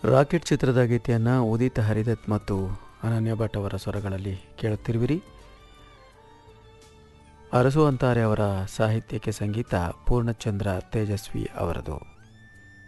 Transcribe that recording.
Rocket ಚಿತ್ರದ ಗೀತೆಯನ್ನು ಉದಿತ್ ಹರಿದತ್ ಮತ್ತು ಅನನ್ಯ ಭಟ್ ಅವರ ಸ್ವರಗಳಲ್ಲಿ ಕೇಳುತ್ತಿರುವಿರಿ. ಅರಸು ಅಂತಾರೆ ಅವರ ಸಾಹಿತ್ಯಕ್ಕೆ ಸಂಗೀತ ಪೂರ್ಣಚಂದ್ರ ತೇಜಸ್ವಿ ಅವರದು.